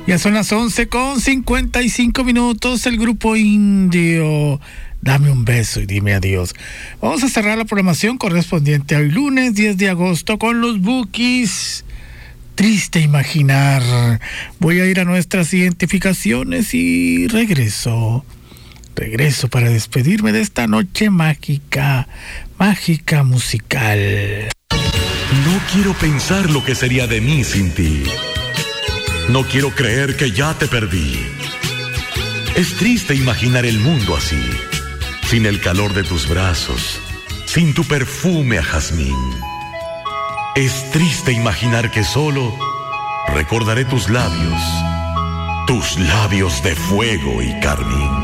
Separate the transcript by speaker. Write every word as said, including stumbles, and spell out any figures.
Speaker 1: Ya son las once con cincuenta y cinco minutos. El grupo indio, dame un beso y dime adiós. Vamos a cerrar la programación correspondiente a hoy lunes diez de agosto con los Bukis. Triste imaginar. Voy a ir a nuestras identificaciones y regreso. Regreso para despedirme de esta noche mágica, mágica musical.
Speaker 2: No quiero pensar lo que sería de mí sin ti. No quiero creer que ya te perdí. Es triste imaginar el mundo así, sin el calor de tus brazos, sin tu perfume a jazmín. Es triste imaginar que solo recordaré tus labios, tus labios de fuego y carmín.